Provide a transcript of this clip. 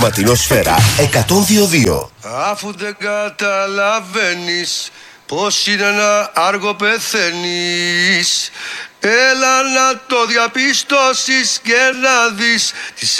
Ματινόσφαιρα 102-2. Αφού δεν καταλαβαίνεις πως είναι να άργο πεθαίνεις, έλα να το διαπιστώσεις και να δεις τις